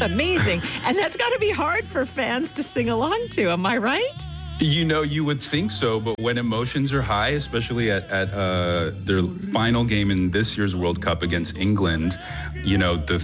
Amazing. And that's got to be hard for fans to sing along to. Am I right? You would think so, but when emotions are high, especially at their final game in this year's World Cup against England, the